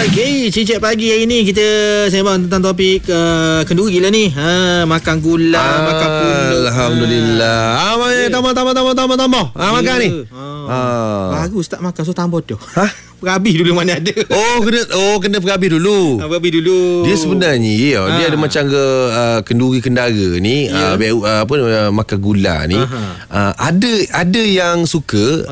Okey, Cicit Pagi hari ni kita sembang tentang topik kenduri lah ni. Makan gula, makan pulut. Alhamdulillah. Tambah. Makan ni. Baru start makan, so tambah tu. Berabi dulu mana ada. Kena berabi dulu. Berabi dulu. Dia sebenarnya dia ada macam kenduri kendara ni, makan gula ni. Ada yang suka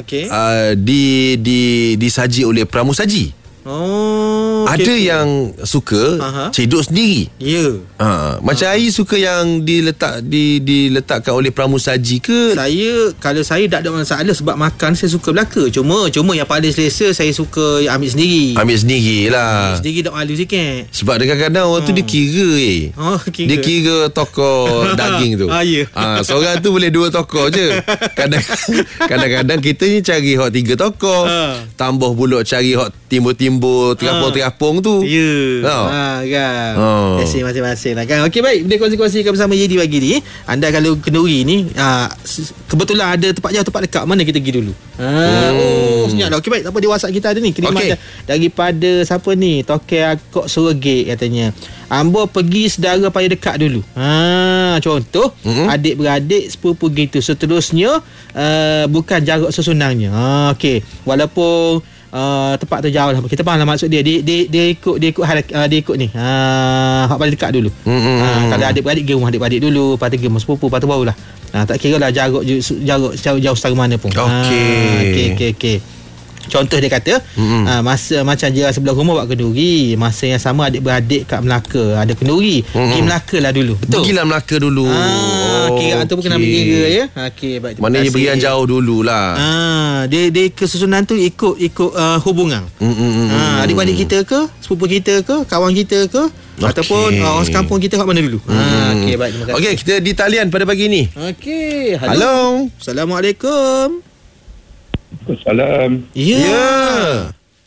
disaji oleh pramusaji. Ada yang suka cedok sendiri. Ya. Macam Ai suka yang diletakkan oleh pramusaji ke? Kalau saya tak ada masalah sebab makan saya suka belaka. Cuma yang paling selesa saya suka ambil sendiri. Ambil sendiri lah. Sendiri tak malu sikit. Sebab kadang-kadang orang tu dia kira dia kira tokok daging tu. Seorang tu boleh 2 tokok je. Kadang-kadang kita ni cari hot 3 tokok. Tambah pula cari hot timbul-timbul terapung tu. Kan. Masing-masing lah kan. Okey, baik, boleh kongsi-kongsikan bersama Yedi pagi ni. Anda kalau kenduri ni kebetulan ada tempat jauh, tempat dekat, mana kita pergi dulu? Senyap dah. Okey, baik, tak apa, di WhatsApp kita ada ni kiriman daripada siapa ni, Tokek Kok Surgate katanya. Ambo pergi saudara paling dekat dulu. Contoh adik-beradik sepupu gitu. Seterusnya bukan jarak sesunangnya. Okey, walaupun tempat tu jauh lah. Kita faham lah maksud dia. Dia ikut ni. Hak paling dekat dulu. Kalau adik-beradik pergi rumah adik-beradik dulu, lepas tu pergi rumah sepupu, lepas tu barulah. Tak kira lah jarak jauh setara mana pun. Okey. Contoh dia kata masa macam jiran sebelah rumah buat kenduri, masa yang sama adik-beradik kat Melaka ada kenduri, pergi Melaka lah dulu. Betul? Pergilah Melaka dulu. Kiraan tu pun kena berkira ya. Okey, baik. Maknanya pergi yang jauh dululah. Dia kesusunan tu ikut hubungan. Adik-beradik kita ke, sepupu kita ke, kawan kita ke, ataupun orang sekampung kita kat mana dulu. Okey, baik, terima kasih. Okey, kita di talian pada pagi ni. Okey, halo. Assalamualaikum. Salam. Ya.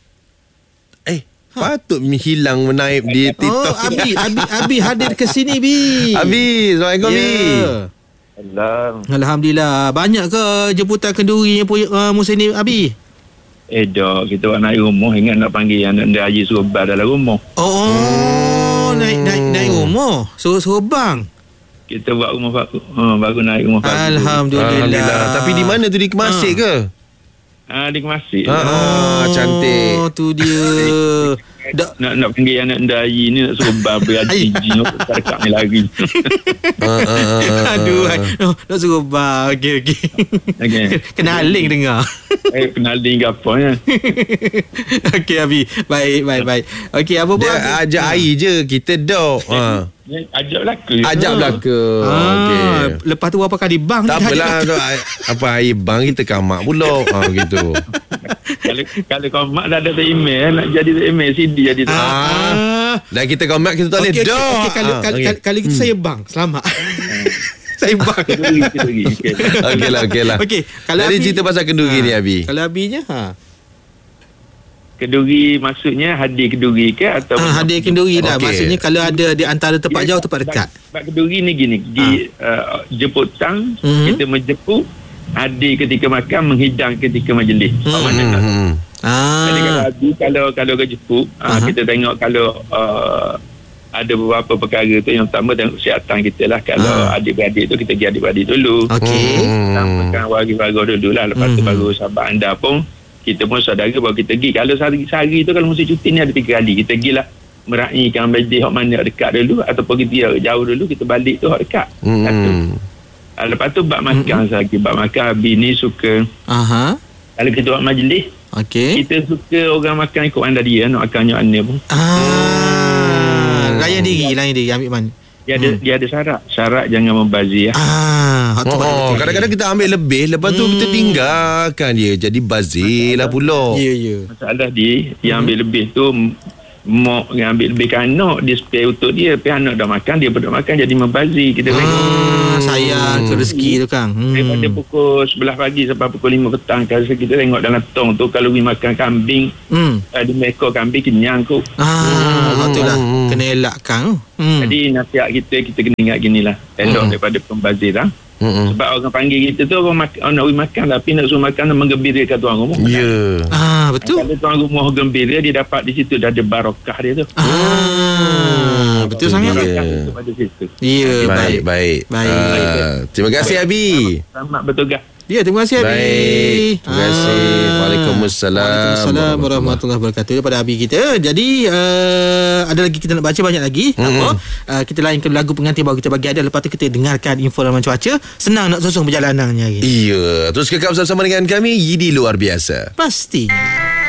Patut hilang menaip di TikTok. Abi hadir ke sini, Bi. Abi, Assalamualaikum, Bi. Alhamdulillah. Banyak ke jemputan kenduri musim ni, Abi? Dah, kita buat naik rumah. Ingat nak panggil anak dia Haji suruh bar dalam rumah. Naik rumah. Suruh bang. Kita buat rumah baru naik rumah. Alhamdulillah. Tapi di mana tu, di Kemasik ke? Di Kemasik. Cantik. Tu dia. Nak panggil anak Haji ni, nak suruh bar berhaji. Dekat ni lari. Aduh, nak suruh bar. Okey. Kenaling dengar. Kenaling ke apa ya. Okey, Abi. Baik. Okey, apa buat? Dia ajak air je. Kita dok. Ajak belaka. Okey. Lepas tu apa kali bang? Tak apalah. Apa air bang kita kamak pula. Gitu. Kalau kamak dah ada email, nak jadi email CD jadi. Dan kita kamak kita tak boleh dok. Kali kita saya bang. Selamat. Saya bang. Okeylah. Okey, kalau jadi cerita pasal kenduri ni, Abi. Kalau Abinya kenduri maksudnya hadir kenduri ke atau hadir kenduri lah. Maksudnya kalau ada di antara tempat jauh, tempat dekat. Sebab kenduri ni gini, di jemputan kita menjemput, hadir ketika makan, menghidang ketika majlis. Mana tak? Kalau jemput, kita tengok kalau ada beberapa perkara tu. Yang pertama tengok kesihatan kita lah. Kalau adik-beradik tu, kita pergi adik-beradik dulu. Makan warga-warga dulu lah. Lepas tu baru sahabat anda pun, kita pun saudara baru kita pergi. Kalau sehari tu, kalau musim cuti ni ada 3 kali. Kita pergilah meraihkan majlis hak mana dekat dulu, ataupun kita jauh dulu, kita balik tu hak dekat. Lepas tu bab makan lagi. Bab makan, Abi ni suka kalau kita buat majlis, kita suka orang makan ikut anda dia. Nak makan nyok pun layan diri ambil mana. Dia ada syarat jangan membazir. Kadang-kadang kita ambil lebih, lepas tu kita tinggalkan dia, jadi bazir lah pula. Masalah dia yang ambil lebih tu, mak yang ambil lebih kan anak dia spare untuk dia, tapi anak dah makan, dia berdua makan, jadi membazir. Kita sayang ke rezeki tu, Kang. Daripada pukul 11 pagi sampai pukul 5 petang, kalau kita tengok dalam tong tu, kalau pergi makan kambing, ada mekor kambing kenyang kot. Itulah kena elak, Kang. Jadi nasihat kita kena ingat ginilah, elok daripada pembaziran. Sebab orang panggil kita tu, orang nak makan, tapi nak suruh makan dan menggembirakan tuan rumah. Betul. Kalau tuan rumah gembira, dia dapat di situ dah ada barakah dia tu. Betul sangat. Ya, baik. Terima kasih Abi. Selamat bertugas. Ya, terima kasih Abi. Baik. Terima kasih. Waalaikumsalam warahmatullahi wabarakatuh daripada Abi kita. Jadi ada lagi kita nak baca banyak lagi. Tak apa. Kita lainkan lagu pengantin baru kita bagi ada. Lepas tu kita dengarkan info laman cuaca. Senang nak sosong perjalanannya. Iya. Terus kekal bersama dengan kami Yidi Luar Biasa. Pastinya.